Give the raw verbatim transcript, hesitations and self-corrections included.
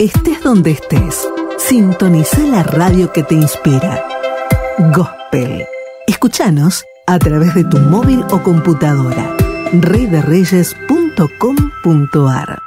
Estés donde estés, sintoniza la radio que te inspira. Gospel. Escúchanos a través de tu móvil o computadora. rey de reyes punto com punto a r